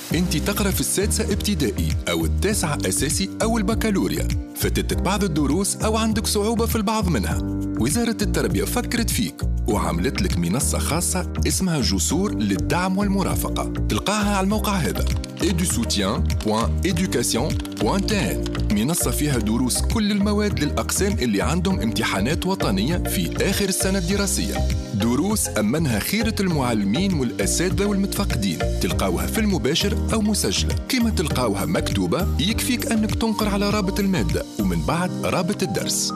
انت تقرأ في السادسة ابتدائي أو التاسعة أساسي أو البكالوريا، فاتتك بعض الدروس أو عندك صعوبة في البعض منها. وزارة التربية فكرت فيك وعملت لك منصة خاصة اسمها جسور للدعم والمرافقة، تلقاها على الموقع هذا edusoutien.education.tn. منصة فيها دروس كل المواد للأقسام اللي عندهم امتحانات وطنية في آخر السنة الدراسية. دروس أمنها خيرة المعلمين والأساتذة والمتفقدين، تلقاوها في المباشر أو مسجلة. كما تلقاوها مكتوبة يكفيك أنك تنقر على رابط المادة ومن بعد رابط الدرس.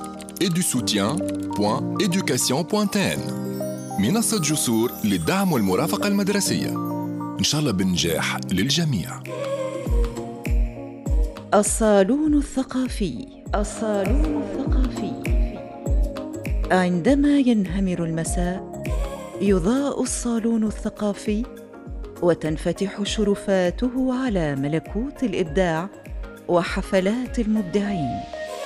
edusoutien.education.tn، منصة جسور للدعم والمرافقة المدرسية، إن شاء الله بالنجاح للجميع. الصالون الثقافي. الصالون الثقافي. عندما ينهمر المساء يضاء الصالون الثقافي وتنفتح شرفاته على ملكوت الإبداع وحفلات المبدعين،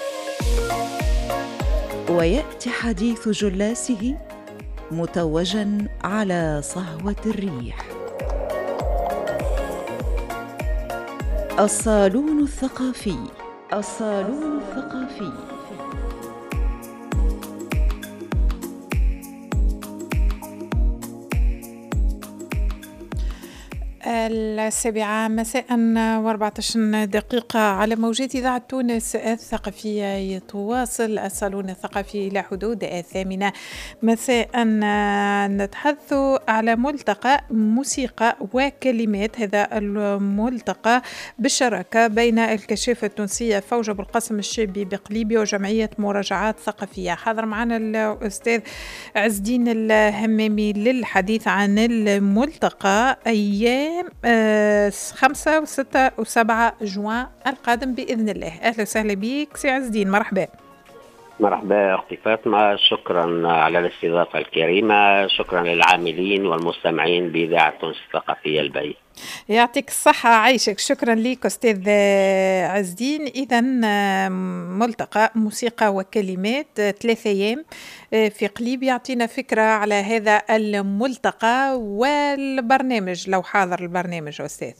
ويأتي حديث جلاسه متوجاً على صهوة الريح. الصالون الثقافي. الصالون الثقافي. السابعة مساء و14 دقيقة على موجات إذاعة تونس الثقافية. يتواصل الصالون الثقافي إلى حدود 8 مساء. نتحدث على ملتقى موسيقى وكلمات. هذا الملتقى بالشراكة بين الكشافة التونسية فوج أبو القاسم الشابي بقليبية وجمعية مراجعات ثقافية. حاضر معنا الأستاذ عز الدين الهمامي للحديث عن الملتقى أيام 5 و6 و7 جوان القادم بإذن الله. أهلا وسهلا بك سي عز الدين، مرحبا. مرحبا أختي فاطمة، شكرا على الاستضافة الكريمة، شكرا للعاملين والمستمعين بإذاعة تونس الثقافية البي. يعطيك الصحة، عايشك. شكرا لك أستاذ عز الدين. إذا ملتقى موسيقى وكلمات 3 أيام في قليب. يعطينا فكرة على هذا الملتقى والبرنامج لو حاضر البرنامج أستاذ.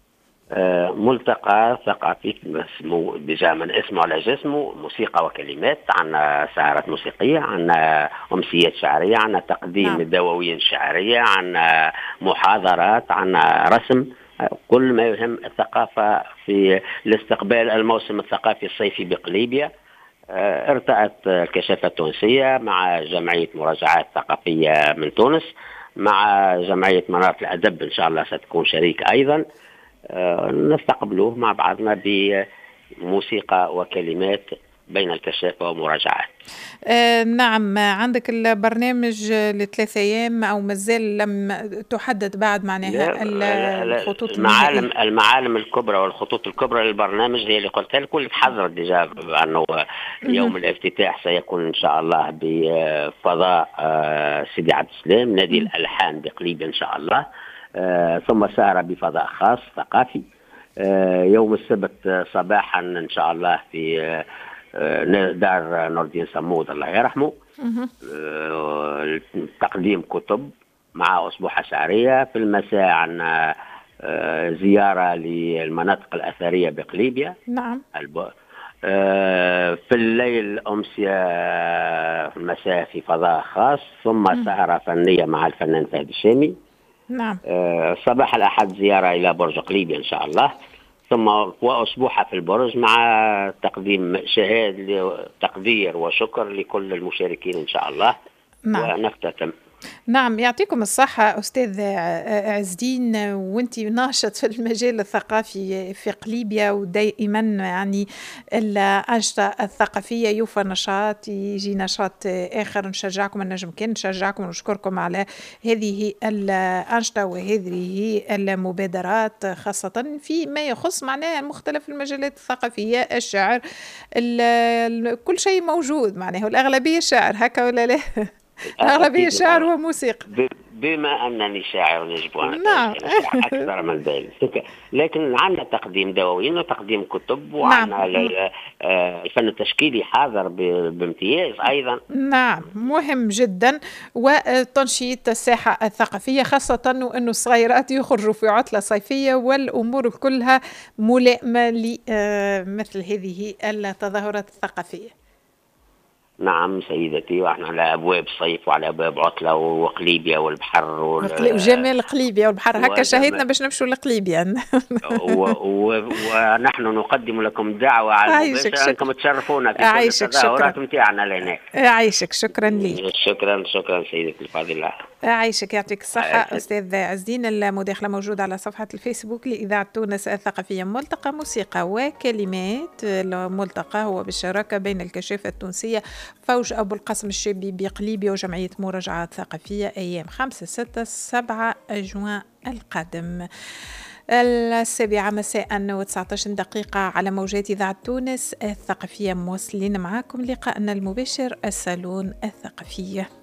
ملتقى ثقافي اسمه ديجا من اسمه على جسمه موسيقى وكلمات. عنا سهرات موسيقية، عنا أمسيات شعرية، عنا تقديم دواوين شعرية، عنا محاضرات، عنا رسم، كل ما يهم الثقافة في الاستقبال الموسم الثقافي الصيفي بقليبية. ارتأت الكشافة التونسية مع جمعية مراجعات ثقافية من تونس مع جمعية منارة الأدب، إن شاء الله ستكون شريك أيضا. نستقبلوه مع بعضنا بموسيقى وكلمات بين الكشافة ومراجعات. نعم، عندك البرنامج ل3 أيام أو مازال لم تحدد بعد معناها الخطوط المعالم الكبرى والخطوط الكبرى للبرنامج هي اللي قلتها لك، واللي تحضر ديجا أنه يوم الافتتاح سيكون إن شاء الله بفضاء سيدي عبد السلام نادي الألحان بقليب إن شاء الله. ثم سهرة بفضاء خاص ثقافي يوم السبت صباحا إن شاء الله في دار نور الدين صمود الله يرحمه. تقديم كتب مع أسبوع شعرية. في المساء عنا زيارة للمناطق الأثرية بقليبية. نعم. في الليل أمسية في المساء في فضاء خاص. ثم سهرة فنية مع الفنان فهد الشامي. نعم. صباح الأحد زيارة إلى برج قليبية إن شاء الله. ثم وأسبوعها في البرج مع تقديم شهادة تقدير وشكر لكل المشاركين إن شاء الله. نعم. ونختتم. نعم، يعطيكم الصحة أستاذ عز الدين، وانت ناشط في المجال الثقافي في قليبية، ودائما يعني الأنشطة الثقافية يوفى نشاط يجي نشاط آخر. نشجعكم النجم كان نشجعكم ونشكركم على هذه الأنشطة وهذه المبادرات، خاصة في ما يخص معناها مختلف المجالات الثقافية. الشعر كل شيء موجود معناها، والأغلبية شعر هكا ولا لا؟ الأغلبية شعر وموسيقى. بما أنني شاعر يجب أن نعم. أكثر من ذلك، لكن عندنا تقديم دواوين وتقديم كتب، وعندنا الفن التشكيلي حاضر بامتياز أيضا. نعم، مهم جدا. وتنشيط الساحة الثقافية، خاصة وأنه الصغيرات يخرجوا في عطلة صيفية والأمور كلها ملائمة لمثل هذه التظاهرات الثقافية. نعم سيدتي، واحنا على ابواب صيف وعلى ابواب عطله وقليبيا والبحر وجمال قليبيا والبحر، هكا شهيتنا باش نمشوا لقليبيا. ونحن نقدم لكم دعوه على المباشر انكم تشرفونا في كل التظاهرات نتاعنا لهنا. عايشك، شكرا لك. شكرا سيدتي الفاضله. عايشك، يعطيك الصحة. أستاذ عز الدين، المداخلة موجودة على صفحة الفيسبوك لإذاعة تونس الثقافية. ملتقى موسيقى وكلمات، الملتقى هو بالشراكة بين الكشافة التونسية فوج أبو القاسم الشابي بقليبيا وجمعية مراجعات ثقافية أيام 5 6 7 جوان القادم. 7 مساء و19 دقيقة على موجات إذاعة تونس الثقافية. مواصلين معكم لقاءنا المباشر الصالون الثقافية.